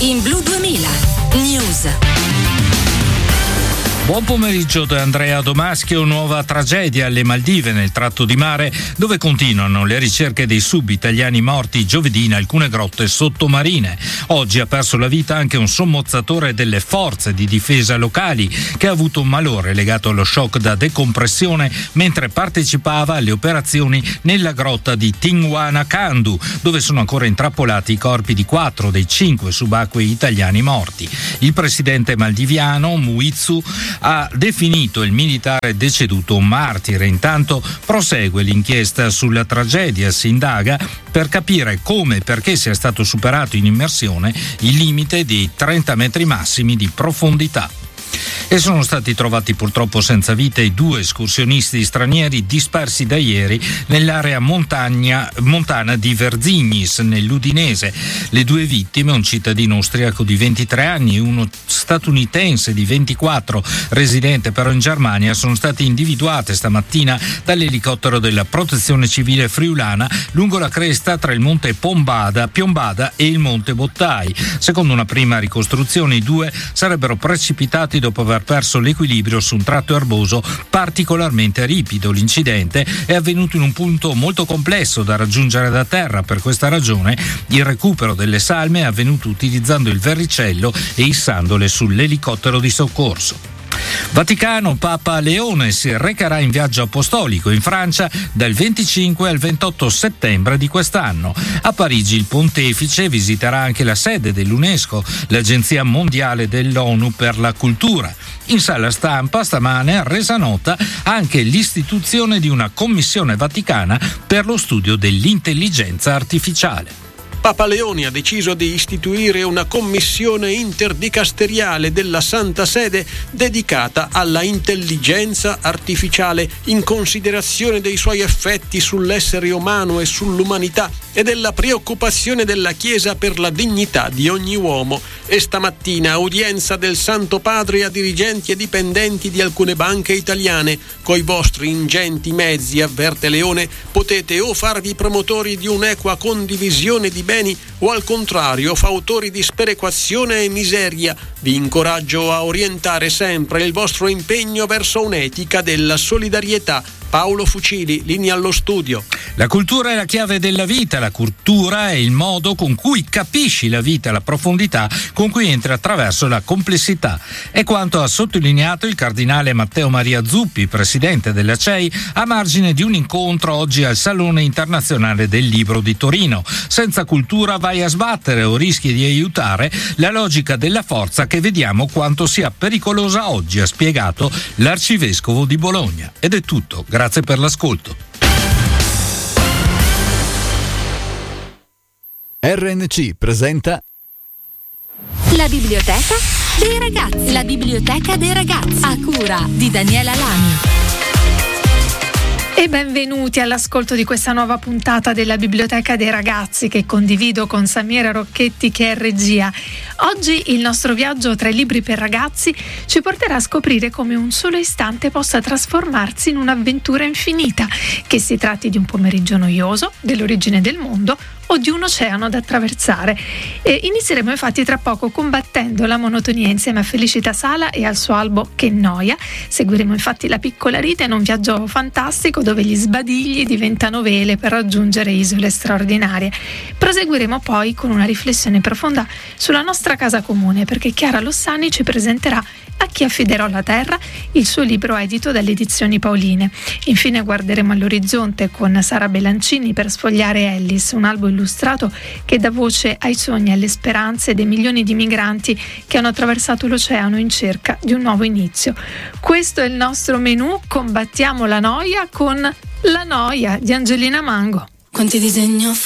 in Blu 2000 News. Buon pomeriggio da Andrea Domaschio. Nuova tragedia alle Maldive, nel tratto di mare dove continuano le ricerche dei sub-italiani morti giovedì in alcune grotte sottomarine. Oggi ha perso la vita anche un sommozzatore delle forze di difesa locali che ha avuto un malore legato allo shock da decompressione mentre partecipava alle operazioni nella grotta di Tinguanakandu, dove sono ancora intrappolati i corpi di 4 dei 5 subacquei italiani morti. Il presidente maldiviano Muizu ha definito il militare deceduto un martire. Intanto prosegue l'inchiesta sulla tragedia, si indaga per capire come e perché sia stato superato in immersione il limite dei 30 metri massimi di profondità. E sono stati trovati purtroppo senza vita i 2 escursionisti stranieri dispersi da ieri nell'area montana di Verzignis, nell'Udinese. Le 2 vittime, un cittadino austriaco di 23 anni e uno statunitense di 24, residente però in Germania, sono state individuate stamattina dall'elicottero della Protezione Civile friulana lungo la cresta tra il monte Piombada e il monte Bottai. Secondo una prima ricostruzione, i 2 sarebbero precipitati dopo aver perso l'equilibrio su un tratto erboso particolarmente ripido. L'incidente è avvenuto in un punto molto complesso da raggiungere da terra. Per questa ragione il recupero delle salme è avvenuto utilizzando il verricello e issandole sull'elicottero di soccorso. Vaticano, Papa Leone si recherà in viaggio apostolico in Francia dal 25 al 28 settembre di quest'anno. A Parigi il pontefice visiterà anche la sede dell'UNESCO, l'Agenzia Mondiale dell'ONU per la Cultura. In sala stampa stamane ha resa nota anche l'istituzione di una commissione vaticana per lo studio dell'intelligenza artificiale. Papa Leone ha deciso di istituire una commissione interdicasteriale della Santa Sede dedicata alla intelligenza artificiale in considerazione dei suoi effetti sull'essere umano e sull'umanità e della preoccupazione della Chiesa per la dignità di ogni uomo. E stamattina udienza del Santo Padre a dirigenti e dipendenti di alcune banche italiane. Coi vostri ingenti mezzi, avverte Leone, potete o farvi promotori di un'equa condivisione di beni o al contrario fautori di sperequazione e miseria. Vi incoraggio a orientare sempre il vostro impegno verso un'etica della solidarietà. Paolo Fucili, linea allo studio. La cultura è la chiave della vita, la cultura è il modo con cui capisci la vita, la profondità con cui entri attraverso la complessità. È quanto ha sottolineato il cardinale Matteo Maria Zuppi, presidente della CEI, a margine di un incontro oggi al Salone Internazionale del Libro di Torino. Senza cultura vai a sbattere o rischi di aiutare la logica della forza che vediamo quanto sia pericolosa oggi, ha spiegato l'arcivescovo di Bologna. Ed è tutto. Grazie per l'ascolto. RNC presenta La biblioteca dei ragazzi. La biblioteca dei ragazzi, a cura di Daniela Lami. E benvenuti all'ascolto di questa nuova puntata della Biblioteca dei Ragazzi che condivido con Samira Rocchetti, che è regia. Oggi il nostro viaggio tra i libri per ragazzi ci porterà a scoprire come un solo istante possa trasformarsi in un'avventura infinita, che si tratti di un pomeriggio noioso, dell'origine del mondo o di un oceano da attraversare. Inizieremo infatti tra poco combattendo la monotonia insieme a Felicita Sala e al suo albo Che noia. Seguiremo infatti la piccola Rita in un viaggio fantastico dove gli sbadigli diventano vele per raggiungere isole straordinarie. Proseguiremo poi con una riflessione profonda sulla nostra casa comune, perché Chiara Lossani ci presenterà A chi affiderò la terra, il suo libro edito dalle edizioni Paoline. Infine guarderemo all'orizzonte con Sara Belancini per sfogliare Ellis, un albo illustrato che dà voce ai sogni e alle speranze dei milioni di migranti che hanno attraversato l'oceano in cerca di un nuovo inizio. Questo è il nostro menù. Combattiamo la noia con La noia di Angelina Mango. Quanti disegni ho